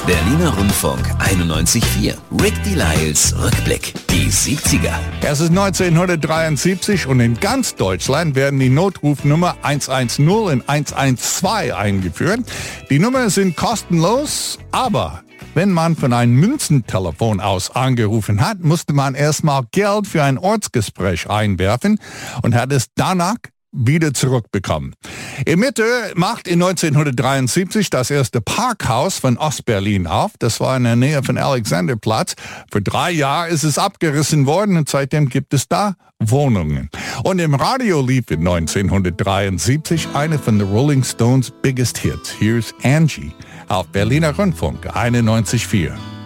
Berliner Rundfunk 91.4. Rick Delisles Rückblick. Die 70er. Es ist 1973 und in ganz Deutschland werden die Notrufnummer 110 und 112 eingeführt. Die Nummern sind kostenlos, aber wenn man von einem Münzentelefon aus angerufen hat, musste man erstmal Geld für ein Ortsgespräch einwerfen und hat es danach wieder zurückbekommen. In Mitte macht in 1973 das erste Parkhaus von Ostberlin auf. Das war in der Nähe von Alexanderplatz. Für 3 Jahre ist es abgerissen worden und seitdem gibt es da Wohnungen. Und im Radio lief in 1973 eine von The Rolling Stones biggest hits. Here's Angie auf Berliner Rundfunk 91.4.